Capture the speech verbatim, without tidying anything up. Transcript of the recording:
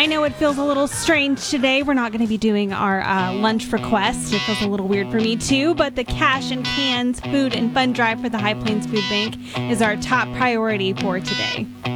I know it feels a little strange today. We're not going to be doing our uh, lunch request. It feels a little weird for me too, but the cash and cans food and fun drive for the High Plains Food Bank is our top priority for today.